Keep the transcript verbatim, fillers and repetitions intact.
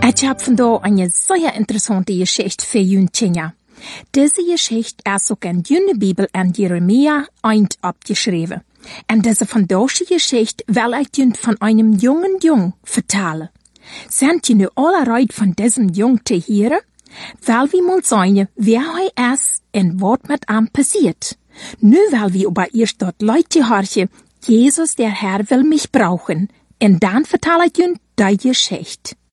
Ik heb vandaag een zeer interessante geschichte voor jullie Tjenja. Deze geschichte is ook in jullie Bibel in Jeremia eins abgeschreven. En deze vandaagse geschichte wil ik jullie van einem jungen Jung vertellen. Zijn jullie alle rijdt van deze Jung te horen? Wel wie mal zijn wie hij is en wat met hem passiert. Nu wil wie aber eerst dat Leute hartje, Jesus der Herr will mich brauchen. En dan vertel ik jullie die Geschichte.